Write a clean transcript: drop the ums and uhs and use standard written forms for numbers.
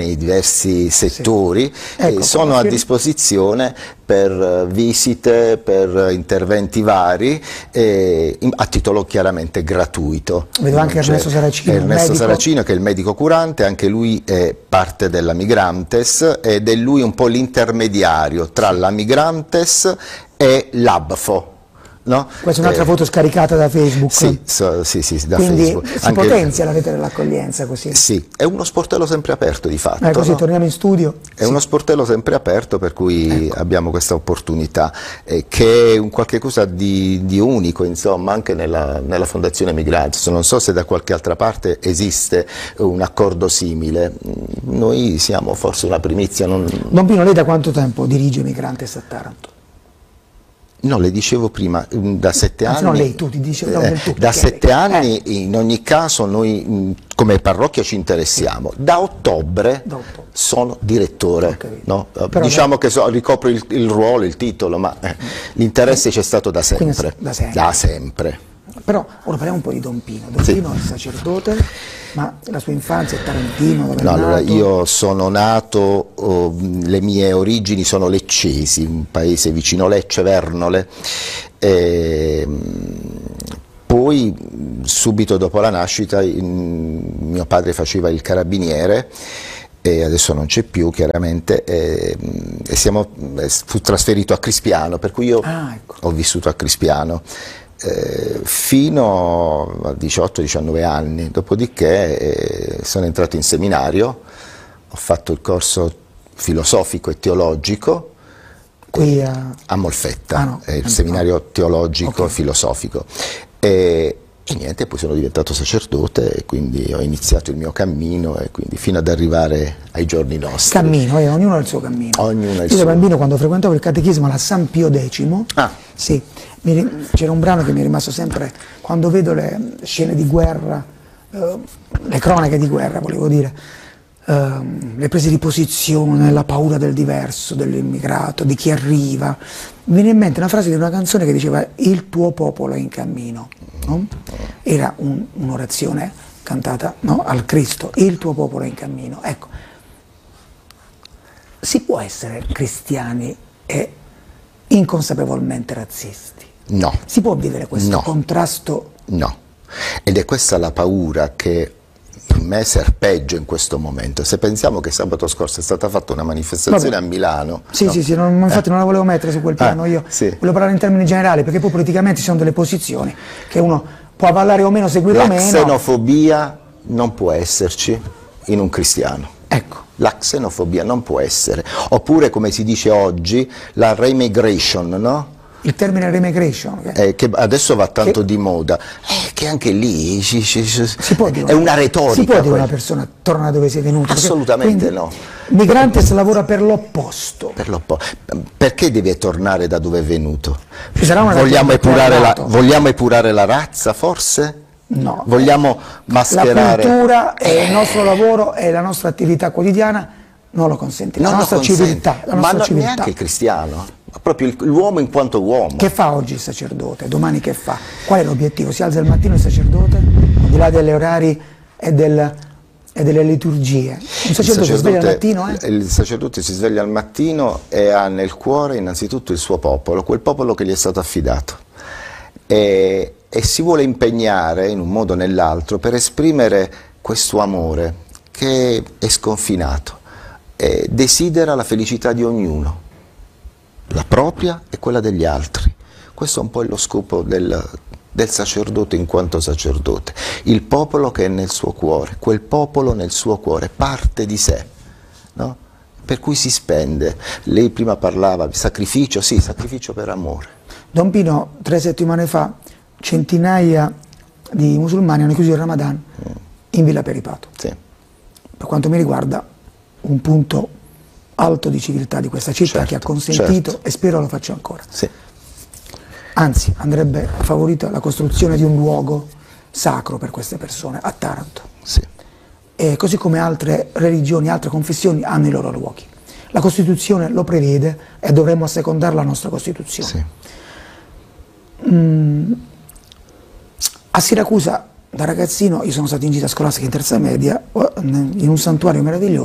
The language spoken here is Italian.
nei diversi settori, Ecco, sono a disposizione per visite, per interventi vari, a titolo chiaramente gratuito. Vedo anche Ernesto Saracino, Ernesto Saracino, che è il medico curante, anche lui è parte della Migrantes ed è lui un po' l'intermediario tra la Migrantes e l'ABFO. No? Questa è un'altra foto scaricata da Facebook. Sì, da quindi Facebook. Si potenzia la rete dell'accoglienza così. Sì, è uno sportello sempre aperto di fatto. Così no? torniamo in studio. È uno sportello sempre aperto, per cui abbiamo questa opportunità, che è un qualche cosa di unico, insomma, anche nella Fondazione Migrantes. Non so se da qualche altra parte esiste un accordo simile. Noi siamo forse una primizia. Don Pino, lei da quanto tempo dirige Migrantes a Taranto? No, le dicevo prima, da 7 anni. No, lei, tu ti dicevi, da 7 anni, in ogni caso, noi come parrocchia ci interessiamo. Da ottobre sono direttore. No? Diciamo che ricopro il ruolo, il titolo, ma l'interesse c'è stato da sempre. Da sempre. Però ora parliamo un po' di Don Pino. Don Pino è sacerdote, ma la sua infanzia è tarantino? Dove è nato? Allora, io sono nato, le mie origini sono leccesi, un paese vicino Lecce, Vernole. Poi, subito dopo la nascita, mio padre faceva il carabiniere, e adesso non c'è più chiaramente, fu trasferito a Crispiano, per cui io ho vissuto a Crispiano fino a 18-19 anni, dopodiché sono entrato in seminario, ho fatto il corso filosofico e teologico qui a Molfetta, il seminario teologico filosofico, e niente, poi sono diventato sacerdote e quindi ho iniziato il mio cammino, e quindi fino ad arrivare ai giorni nostri. Cammino, ognuno ha il suo cammino. Ognuno ha il io suo. Da bambino, quando frequentavo il catechismo alla San Pio X, sì, c'era un brano che mi è rimasto sempre, quando vedo le scene di guerra, le cronache di guerra, volevo dire, le prese di posizione, la paura del diverso, dell'immigrato, di chi arriva, mi viene in mente una frase di una canzone che diceva "il tuo popolo è in cammino", no? Era un'orazione cantata, no, al Cristo, "il tuo popolo è in cammino". Ecco, si può essere cristiani e inconsapevolmente razzisti? No. Si può vivere questo contrasto? No, ed è questa la paura che in me serpeggia in questo momento. Se pensiamo che sabato scorso è stata fatta una manifestazione a Milano. Sì, no? Infatti non la volevo mettere su quel piano, io volevo parlare in termini generali, perché poi politicamente ci sono delle posizioni che uno può avvallare o meno, seguire o meno. La xenofobia non può esserci in un cristiano. Ecco. La xenofobia non può essere. Oppure, come si dice oggi, la remigration, no? Il termine remigration che adesso va tanto di moda, che anche lì è una retorica. Si può dire una persona torna dove sei venuto? Assolutamente no. Migrantes lavora per l'opposto. Perché deve tornare da dove è venuto? Vogliamo epurare la razza, forse? No. Vogliamo mascherare? La cultura e il nostro lavoro e la nostra attività quotidiana non lo consentono. La nostra civiltà. Ma neanche il cristiano. Proprio l'uomo in quanto uomo. Che fa oggi il sacerdote? Domani che fa? Qual è l'obiettivo? Si alza al mattino il sacerdote, al di là degli orari e delle liturgie? Un sacerdote si sveglia al mattino? Il sacerdote si sveglia al mattino e ha nel cuore innanzitutto il suo popolo, quel popolo che gli è stato affidato. E si vuole impegnare in un modo o nell'altro per esprimere questo amore che è sconfinato e desidera la felicità di ognuno, la propria e quella degli altri. Questo è un po' lo scopo del sacerdote in quanto sacerdote, il popolo che è nel suo cuore, quel popolo nel suo cuore, parte di sé, no? Per cui si spende. Lei prima parlava di sacrificio, sì, sacrificio per amore. Don Pino, 3 settimane fa, centinaia di musulmani hanno chiuso il Ramadan in Villa Peripato. Sì. Per quanto mi riguarda, un punto alto di civiltà di questa città, che ha consentito, e spero lo faccia ancora. Sì. Anzi, andrebbe favorita la costruzione di un luogo sacro per queste persone a Taranto. Sì. E così come altre religioni, altre confessioni hanno i loro luoghi. La Costituzione lo prevede e dovremmo assecondare la nostra Costituzione. Sì. A Siracusa, da ragazzino, io sono stato in gita scolastica in terza media, in un santuario meraviglioso.